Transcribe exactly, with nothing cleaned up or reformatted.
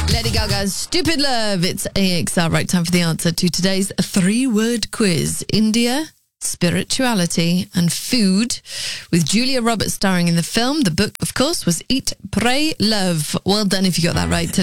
Lady Gaga's Stupid Love. It's A X R. Right time for the answer to today's three-word quiz. India, spirituality and food, with Julia Roberts starring in the film. The book, of course, was Eat, Pray, Love. Well done if you got that right today.